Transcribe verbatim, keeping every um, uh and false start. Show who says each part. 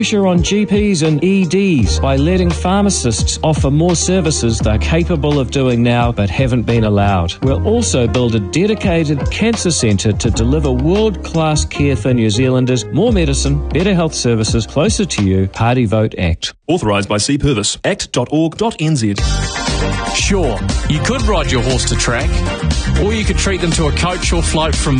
Speaker 1: Pressure on G Ps and E Ds by letting pharmacists offer more services they're capable of doing now but haven't been allowed. We'll also build a dedicated cancer centre to deliver world-class care for New Zealanders, more medicine, better health services closer to you. Party Vote Act.
Speaker 2: Authorised by C. Purvis. act dot org dot n z.
Speaker 3: Sure, you could ride your horse to track, or you could treat them to a coach or float from